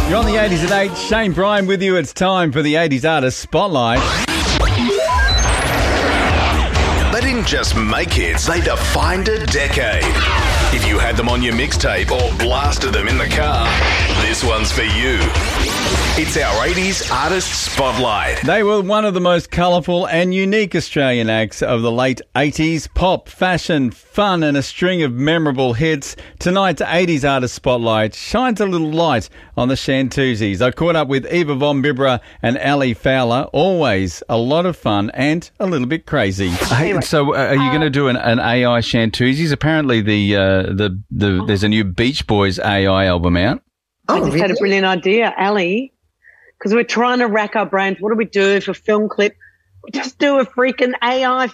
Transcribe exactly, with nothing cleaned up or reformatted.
You're on the eighties at eight. Shane Bryan with you. It's time for the eighties Artist Spotlight. They didn't just make hits, they defined a decade. If you had them on your mixtape or blasted them in the car, this one's for you. It's our eighties Artist Spotlight. They were one of the most colourful and unique Australian acts of the late eighties. Pop, fashion, fun and a string of memorable hits. Tonight's eighties Artist Spotlight shines a little light on the Shantuzis. I caught up with Eva Von Bibra and Ali Fowler. Always a lot of fun and a little bit crazy. Hey, so uh, are you uh, going to do an, an A I Shantuzis? Apparently the, uh, the, the there's a new Beach Boys A I album out. I just really? had a brilliant idea, Ali, because we're trying to rack our brains. What do we do for film clip? We just do a freaking A I